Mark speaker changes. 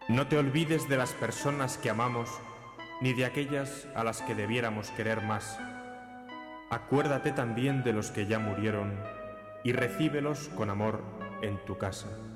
Speaker 1: No te olvides de las personas que amamos, ni de aquellas a las que debiéramos querer más. Acuérdate también de los que ya murieron y recíbelos con amor en tu casa.